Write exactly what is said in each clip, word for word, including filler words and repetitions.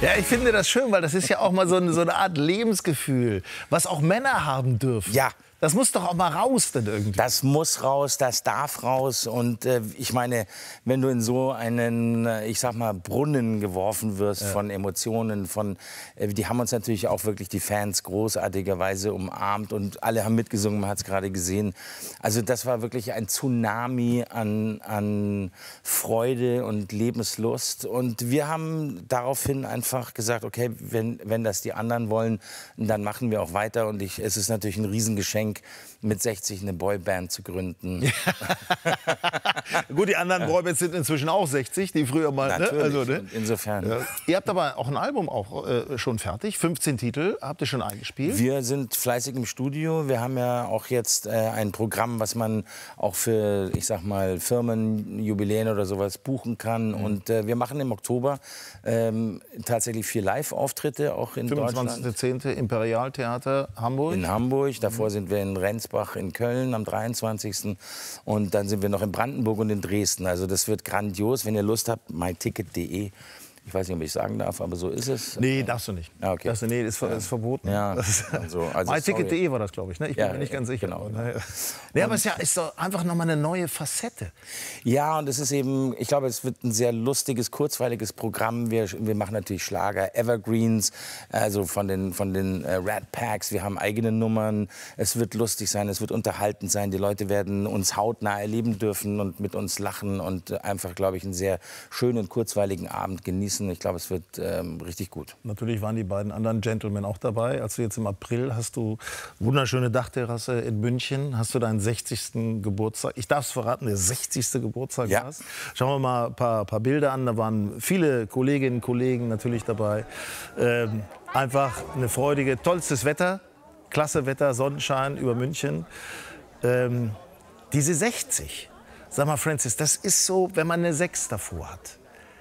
Ja, ich finde das schön, weil das ist ja auch mal so eine, so eine Art Lebensgefühl, was auch Männer haben dürfen. Ja. Das muss doch auch mal raus dann irgendwie. Das muss raus, das darf raus. Und äh, ich meine, wenn du in so einen, äh, ich sag mal, Brunnen geworfen wirst ja. von Emotionen, von, äh, die haben uns natürlich auch wirklich die Fans großartigerweise umarmt und alle haben mitgesungen, man hat es gerade gesehen. Also das war wirklich ein Tsunami an, an Freude und Lebenslust. Und wir haben daraufhin einfach gesagt, okay, wenn, wenn das die anderen wollen, dann machen wir auch weiter. Und ich, es ist natürlich ein Riesengeschenk, mit sechzig eine Boyband zu gründen. Gut, die anderen Boybands sind inzwischen auch sechzig, die früher mal... Natürlich, ne? Also, ne? insofern. Ja. Ihr habt aber auch ein Album auch äh, schon fertig, fünfzehn Titel habt ihr schon eingespielt. Wir sind fleißig im Studio. Wir haben ja auch jetzt äh, ein Programm, was man auch für, ich sag mal, Firmen, Jubiläen oder sowas buchen kann. Mhm. Und äh, wir machen im Oktober ähm, tatsächlich vier Live-Auftritte, auch in fünfundzwanzigster zehnter Imperialtheater Hamburg. In Hamburg, davor mhm. sind wir in Rendsbach in Köln am dreiundzwanzigsten Und dann sind wir noch in Brandenburg und in Dresden. Also das wird grandios. Wenn ihr Lust habt, myticket punkt de. Ich weiß nicht, ob ich sagen darf, aber so ist es. Nee, darfst du nicht. Ah, okay. Das, nee, das ist, ist verboten. Ja, also, also myticket punkt de war das, glaube ich. Ne? Ich bin ja, mir nicht ganz sicher. Genau. Naja. Nee, aber es ist, ja, ist doch einfach noch mal eine neue Facette. Ja, und es ist eben, ich glaube, es wird ein sehr lustiges, kurzweiliges Programm. Wir, wir machen natürlich Schlager, Evergreens, also von den, von den äh, Rat Packs. Wir haben eigene Nummern. Es wird lustig sein, es wird unterhaltend sein. Die Leute werden uns hautnah erleben dürfen und mit uns lachen und äh, einfach, glaube ich, einen sehr schönen, kurzweiligen Abend genießen. Ich glaube, es wird ähm, richtig gut. Natürlich waren die beiden anderen Gentlemen auch dabei. Also jetzt im April hast du wunderschöne Dachterrasse in München. Hast du deinen sechzigsten Geburtstag. Ich darf es verraten, der sechzigste Geburtstag ja. warst. Schauen wir mal ein paar, paar Bilder an. Da waren viele Kolleginnen und Kollegen natürlich dabei. Ähm, einfach eine freudige, tollstes Wetter. Klasse Wetter, Sonnenschein über München. Ähm, diese sechzig, sag mal Francis, das ist so, wenn man eine sechs davor hat.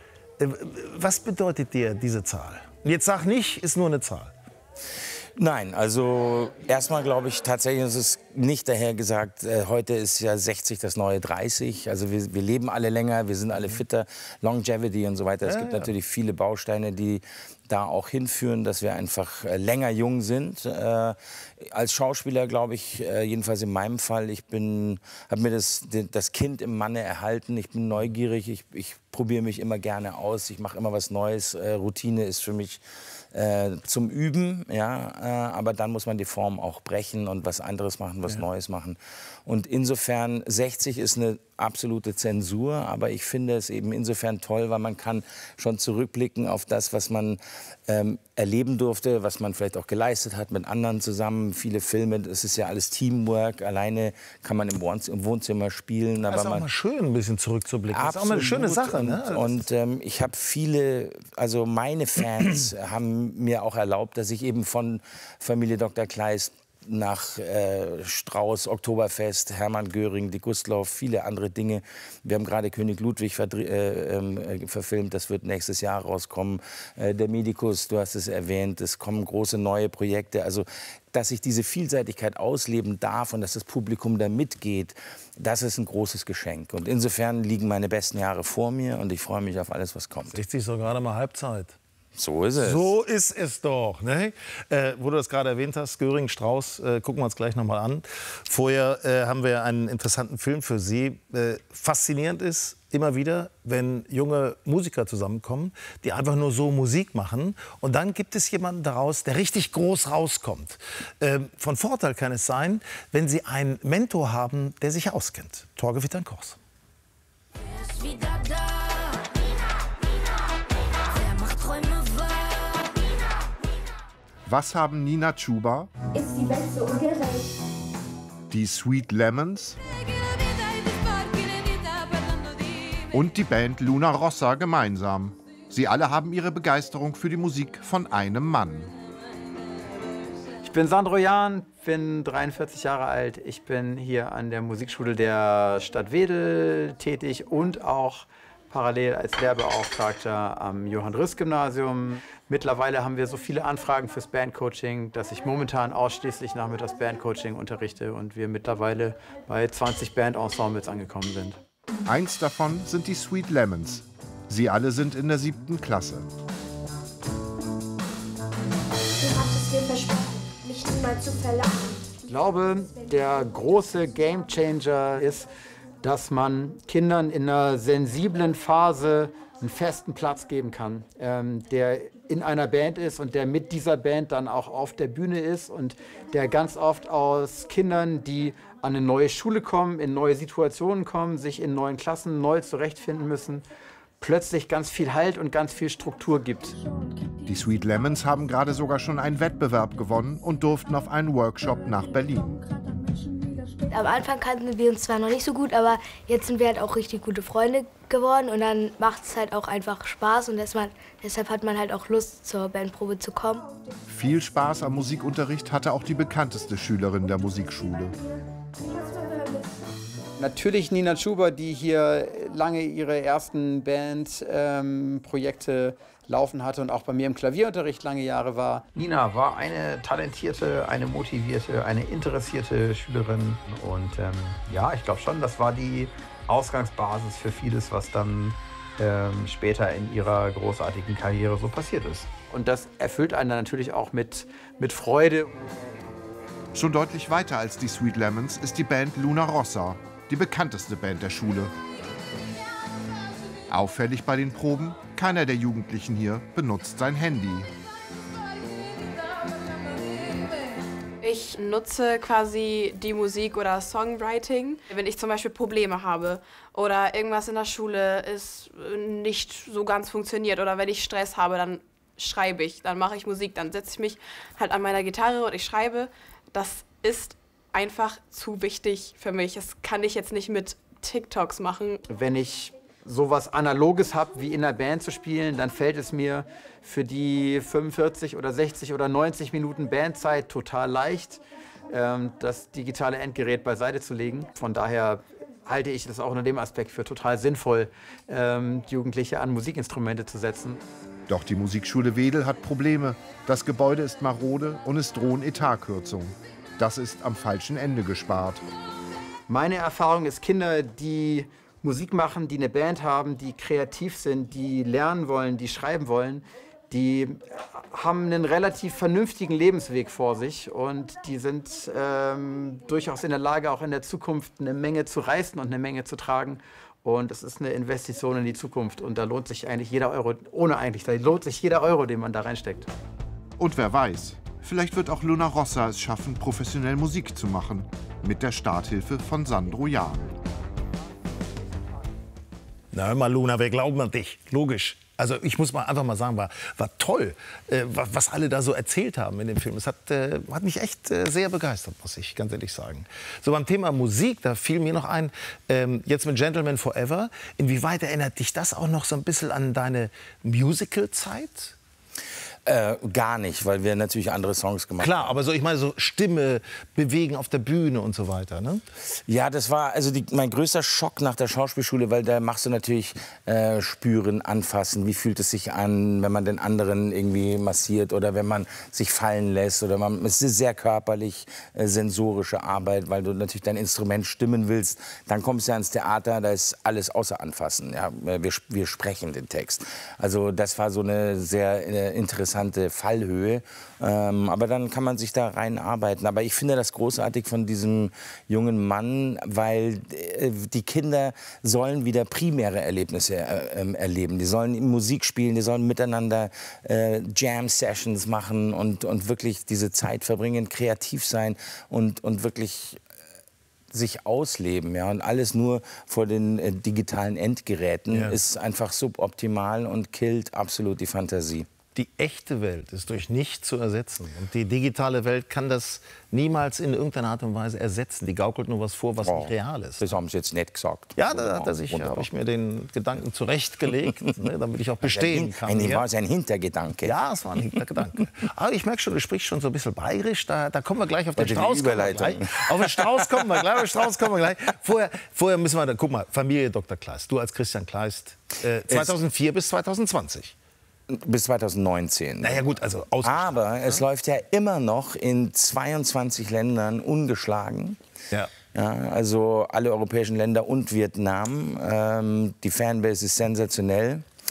Was bedeutet dir diese Zahl? Jetzt sag nicht, ist nur eine Zahl. Nein, also erstmal glaube ich tatsächlich, ist es nicht dahergesagt, äh, heute ist ja sechzig das neue dreißig. Also wir, wir leben alle länger, wir sind alle fitter, Longevity und so weiter. Es ja, gibt ja. natürlich viele Bausteine, die da auch hinführen, dass wir einfach äh, länger jung sind. Äh, als Schauspieler glaube ich, äh, jedenfalls in meinem Fall, ich bin, habe mir das, das Kind im Manne erhalten. Ich bin neugierig, ich, ich probiere mich immer gerne aus, ich mache immer was Neues. Äh, Routine ist für mich Äh, zum Üben, ja, äh, aber dann muss man die Form auch brechen und was anderes machen, was ja. Neues machen. Und insofern, sechzig ist eine absolute Zensur, aber ich finde es eben insofern toll, weil man kann schon zurückblicken auf das, was man ähm, erleben durfte, was man vielleicht auch geleistet hat mit anderen zusammen. Viele Filme, das ist ja alles Teamwork, alleine kann man im, Wohn im Wohnzimmer spielen. Das ist auch man, mal schön, ein bisschen zurückzublicken. Das ist auch mal eine schöne Sache. Ne? Und, und ähm, ich habe viele, also meine Fans haben mir auch erlaubt, dass ich eben von Familie Doktor Kleist nach äh, Strauß, Oktoberfest, Hermann Göring, die Gustloff, viele andere Dinge. Wir haben gerade König Ludwig äh, äh, verfilmt, das wird nächstes Jahr rauskommen. Äh, der Medikus, du hast es erwähnt, es kommen große neue Projekte. Also, dass ich diese Vielseitigkeit ausleben darf und dass das Publikum da mitgeht, das ist ein großes Geschenk. Und insofern liegen meine besten Jahre vor mir und ich freue mich auf alles, was kommt. sechzig ist doch gerade mal Halbzeit. So ist es. So ist es doch. Ne? Äh, wo du das gerade erwähnt hast, Göring, Strauß, äh, gucken wir uns gleich noch mal an. Vorher äh, haben wir einen interessanten Film für Sie. Äh, faszinierend ist immer wieder, wenn junge Musiker zusammenkommen, die einfach nur so Musik machen. Und dann gibt es jemanden daraus, der richtig groß rauskommt. Äh, von Vorteil kann es sein, wenn Sie einen Mentor haben, der sich auskennt. Torge Wittern-Kors. Was haben Nina Chuba, Ist die Welt so ungerecht? die Sweet Lemons und die Band Luna Rossa gemeinsam? Sie alle haben ihre Begeisterung für die Musik von einem Mann. Ich bin Sandro Jahn, bin dreiundvierzig Jahre alt. Ich bin hier an der Musikschule der Stadt Wedel tätig und auch parallel als Lehrbeauftragter am Johann-Rüss-Gymnasium. Mittlerweile haben wir so viele Anfragen fürs Bandcoaching, dass ich momentan ausschließlich nachmittags Bandcoaching unterrichte und wir mittlerweile bei zwanzig Bandensembles angekommen sind. Eins davon sind die Sweet Lemons. Sie alle sind in der siebten Klasse. niemand zu verlassen. Ich glaube, der große Gamechanger ist, dass man Kindern in einer sensiblen Phase einen festen Platz geben kann, ähm, der in einer Band ist und der mit dieser Band dann auch auf der Bühne ist und der ganz oft aus Kindern, die an eine neue Schule kommen, in neue Situationen kommen, sich in neuen Klassen neu zurechtfinden müssen, plötzlich ganz viel Halt und ganz viel Struktur gibt. Die Sweet Lemons haben gerade sogar schon einen Wettbewerb gewonnen und durften auf einen Workshop nach Berlin. Am Anfang kannten wir uns zwar noch nicht so gut, aber jetzt sind wir halt auch richtig gute Freunde geworden und dann macht es halt auch einfach Spaß und man, deshalb hat man halt auch Lust, zur Bandprobe zu kommen. Viel Spaß am Musikunterricht hatte auch die bekannteste Schülerin der Musikschule. Natürlich Nina Schuber, die hier lange ihre ersten Bandprojekte ähm, laufen hatte und auch bei mir im Klavierunterricht lange Jahre war. Nina war eine talentierte, eine motivierte, eine interessierte Schülerin. Und ähm, ja, ich glaube schon, das war die Ausgangsbasis für vieles, was dann ähm, später in ihrer großartigen Karriere so passiert ist. Und das erfüllt einen dann natürlich auch mit, mit Freude. Schon deutlich weiter als die Sweet Lemons ist die Band Luna Rossa, die bekannteste Band der Schule. Auffällig bei den Proben: keiner der Jugendlichen hier benutzt sein Handy. Ich nutze quasi die Musik oder Songwriting, wenn ich zum Beispiel Probleme habe oder irgendwas in der Schule ist nicht so ganz funktioniert oder wenn ich Stress habe, dann schreibe ich, dann mache ich Musik, dann setze ich mich halt an meiner Gitarre und ich schreibe. Das ist einfach zu wichtig für mich. Das kann ich jetzt nicht mit TikToks machen. Wenn ich sowas Analoges habe, wie in der Band zu spielen, dann fällt es mir für die fünfundvierzig oder sechzig oder neunzig Minuten Bandzeit total leicht, ähm, das digitale Endgerät beiseite zu legen. Von daher halte ich das auch unter dem Aspekt für total sinnvoll, ähm, Jugendliche an Musikinstrumente zu setzen. Doch die Musikschule Wedel hat Probleme. Das Gebäude ist marode und es drohen Etatkürzungen. Das ist am falschen Ende gespart. Meine Erfahrung ist, Kinder, die Musik machen, die eine Band haben, die kreativ sind, die lernen wollen, die schreiben wollen, die haben einen relativ vernünftigen Lebensweg vor sich und die sind ähm, durchaus in der Lage, auch in der Zukunft eine Menge zu reißen und eine Menge zu tragen. Und es ist eine Investition in die Zukunft und da lohnt sich eigentlich jeder Euro, ohne eigentlich, da lohnt sich jeder Euro, den man da reinsteckt. Und wer weiß, vielleicht wird auch Luna Rossa es schaffen, professionell Musik zu machen. Mit der Starthilfe von Sandro Jahn. Na hör mal, Luna, wir glauben an dich. Logisch. Also ich muss mal einfach mal sagen, war, war toll, äh, was alle da so erzählt haben in dem Film. Es hat, äh, hat mich echt äh, sehr begeistert, muss ich ganz ehrlich sagen. So beim Thema Musik, da fiel mir noch ein, ähm, jetzt mit Gentleman Forever, inwieweit erinnert dich das auch noch so ein bisschen an deine Musical-Zeit? Äh, gar nicht, weil wir natürlich andere Songs gemacht Klar, haben. aber so, ich meine, so Stimme, Bewegen auf der Bühne und so weiter, ne? Ja, das war also die, mein größter Schock nach der Schauspielschule, weil da machst du natürlich äh, spüren, anfassen, wie fühlt es sich an, wenn man den anderen irgendwie massiert oder wenn man sich fallen lässt oder man, es ist sehr körperlich, äh, sensorische Arbeit, weil du natürlich dein Instrument stimmen willst, dann kommst du ja ins Theater, da ist alles außer Anfassen, ja? wir, wir sprechen den Text. Also das war so eine sehr äh, interessante Fallhöhe, ähm, aber dann kann man sich da reinarbeiten. Aber ich finde das großartig von diesem jungen Mann, weil äh, die Kinder sollen wieder primäre Erlebnisse äh, erleben. Die sollen Musik spielen, die sollen miteinander äh, Jam-Sessions machen und, und wirklich diese Zeit verbringen, kreativ sein und, und wirklich sich ausleben, ja, und alles nur vor den äh, digitalen Endgeräten ja. ist einfach suboptimal und killt absolut die Fantasie. Die echte Welt ist durch nichts zu ersetzen. Und die digitale Welt kann das niemals in irgendeiner Art und Weise ersetzen. Die gaukelt nur was vor, was oh, nicht real ist. Das haben Sie jetzt nett gesagt. Ja, da hat er sich, habe ich mir den Gedanken zurechtgelegt, ne, damit ich auch bestehen kann. Ein, war es ein Hintergedanke? Ja, es war ein Hintergedanke. Aber ich merke schon, du sprichst schon so ein bisschen bayerisch. Da, da kommen wir gleich auf den ja, Strauß. Überleitung. Auf den Strauß kommen wir gleich. Auf den Strauß kommen wir gleich. Vorher, vorher müssen wir, guck mal, Familie Doktor Kleist. Du als Christian Kleist, äh, zweitausendvier bis zweitausendzwanzig. Bis zweitausendneunzehn. Na ja gut, also aber es ja? läuft ja immer noch in zweiundzwanzig Ländern ungeschlagen. Ja. Ja, also alle europäischen Länder und Vietnam. Ähm, die Fanbase ist sensationell.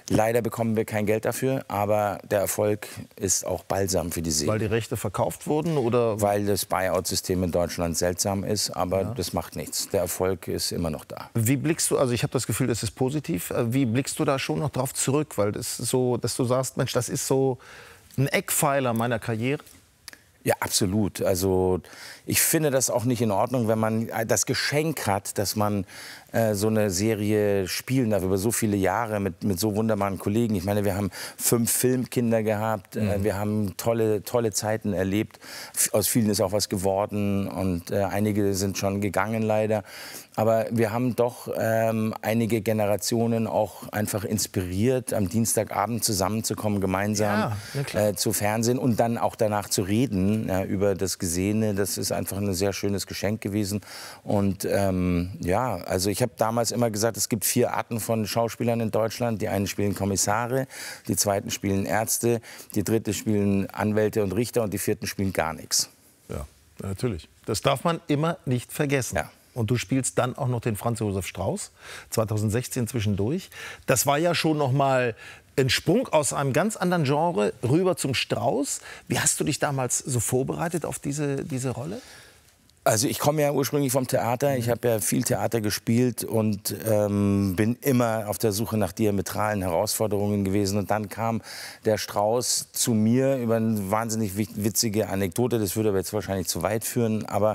Leider bekommen wir kein Geld dafür, aber der Erfolg ist auch balsam für die Seele. Weil die Rechte verkauft wurden? Oder? Weil das Buyout-System in Deutschland seltsam ist, aber Ja. das macht nichts. Der Erfolg ist immer noch da. Wie blickst du, also ich habe das Gefühl, das ist positiv, wie blickst du da schon noch drauf zurück? Weil das ist so, dass du sagst, Mensch, das ist so ein Eckpfeiler meiner Karriere. Ja, absolut. Also ich finde das auch nicht in Ordnung, wenn man das Geschenk hat, dass man äh, so eine Serie spielen darf über so viele Jahre mit, mit so wunderbaren Kollegen. Ich meine, wir haben fünf Filmkinder gehabt, mhm. äh, wir haben tolle, tolle Zeiten erlebt. Aus vielen ist auch was geworden und äh, einige sind schon gegangen leider. Aber wir haben doch ähm, einige Generationen auch einfach inspiriert, am Dienstagabend zusammenzukommen, gemeinsam ja, ja, äh, zu Fernsehen und dann auch danach zu reden ja, über das Gesehene. Das ist einfach ein sehr schönes Geschenk gewesen. Und ähm, ja, also ich habe damals immer gesagt, es gibt vier Arten von Schauspielern in Deutschland. Die einen spielen Kommissare, die zweiten spielen Ärzte, die dritte spielen Anwälte und Richter und die vierten spielen gar nichts. Ja, natürlich. Das darf man immer nicht vergessen. Ja. Und du spielst dann auch noch den Franz Josef Strauß, zweitausendsechzehn zwischendurch. Das war ja schon noch mal ein Sprung aus einem ganz anderen Genre rüber zum Strauß. Wie hast du dich damals so vorbereitet auf diese, diese Rolle? Also ich komme ja ursprünglich vom Theater. Ich habe ja viel Theater gespielt und ähm, bin immer auf der Suche nach diametralen Herausforderungen gewesen. Und dann kam der Strauß zu mir über eine wahnsinnig witzige Anekdote. Das würde aber jetzt wahrscheinlich zu weit führen, aber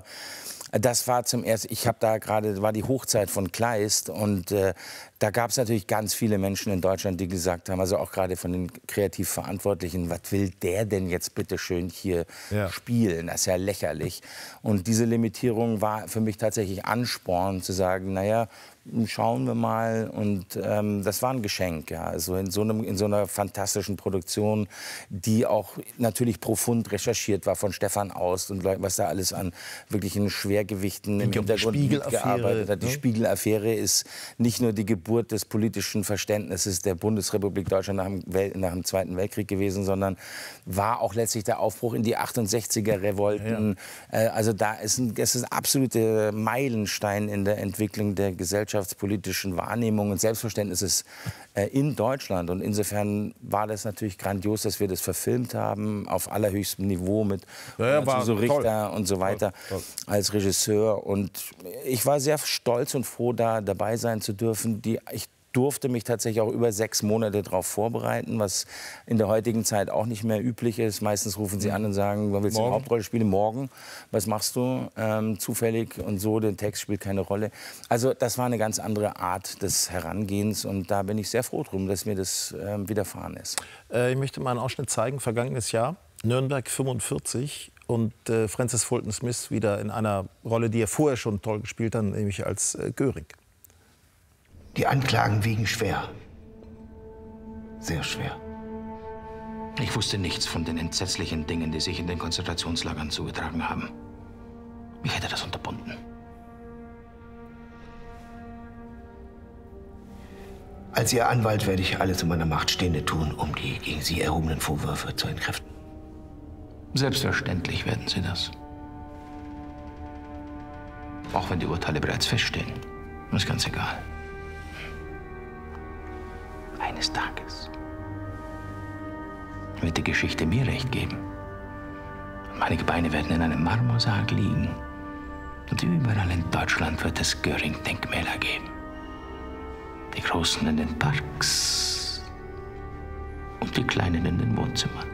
das war zum ersten, ich habe da gerade, war die Hochzeit von Kleist und äh, da gab es natürlich ganz viele Menschen in Deutschland, die gesagt haben, also auch gerade von den kreativ Verantwortlichen, was will der denn jetzt bitte schön hier ja. spielen? Das ist ja lächerlich. Und diese Limitierung war für mich tatsächlich Ansporn zu sagen, naja, schauen wir mal. Und ähm, das war ein Geschenk, ja. Also in so, einem, in so einer fantastischen Produktion, die auch natürlich profund recherchiert war von Stefan Aust und was da alles an wirklichen Schwergewichten im Hintergrund mitgearbeitet hat. Die ne? Spiegel-Affäre ist nicht nur die Geburt des politischen Verständnisses der Bundesrepublik Deutschland nach dem, Welt, nach dem Zweiten Weltkrieg gewesen, sondern war auch letztlich der Aufbruch in die achtundsechziger-Revolten. Ja. Äh, also da ist ein, das ist ein absoluter Meilenstein in der Entwicklung der Gesellschaft. Gesellschaftspolitischen Wahrnehmung und Selbstverständnisses äh, in Deutschland. Und insofern war das natürlich grandios, dass wir das verfilmt haben, auf allerhöchstem Niveau mit ja, ja, so Richter toll. und so weiter Toll, toll. als Regisseur. Und ich war sehr stolz und froh, da dabei sein zu dürfen. Die, ich durfte mich tatsächlich auch über sechs Monate darauf vorbereiten, was in der heutigen Zeit auch nicht mehr üblich ist. Meistens rufen sie an und sagen, wann willst du eine Hauptrolle spielen? Morgen. Was machst du? Ähm, zufällig und so, der Text spielt keine Rolle. Also das war eine ganz andere Art des Herangehens und da bin ich sehr froh drum, dass mir das ähm, widerfahren ist. Äh, ich möchte mal einen Ausschnitt zeigen, vergangenes Jahr, Nürnberg fünfundvierzig und äh, Francis Fulton Smith wieder in einer Rolle, die er vorher schon toll gespielt hat, nämlich als äh, Göring. Die Anklagen wiegen schwer. Sehr schwer. Ich wusste nichts von den entsetzlichen Dingen, die sich in den Konzentrationslagern zugetragen haben. Ich hätte das unterbunden. Als Ihr Anwalt werde ich alles in meiner Macht Stehende tun, um die gegen Sie erhobenen Vorwürfe zu entkräften. Selbstverständlich werden Sie das. Auch wenn die Urteile bereits feststehen. Das ist ganz egal. Eines Tages wird die Geschichte mir recht geben. Und meine Gebeine werden in einem Marmorsarg liegen. Und überall in Deutschland wird es Göring-Denkmäler geben. Die Großen in den Parks und die Kleinen in den Wohnzimmern.